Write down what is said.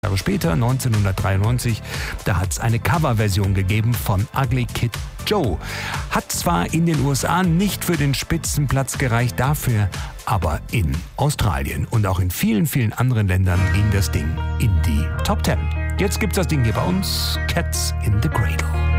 Jahre später, 1993, da hat es eine Coverversion gegeben von Ugly Kid Joe. Hat zwar in den USA nicht für den Spitzenplatz gereicht, dafür aber in Australien und auch in vielen, vielen anderen Ländern ging das Ding in die Top 10. Jetzt gibt's das Ding hier bei uns, Cats in the Cradle.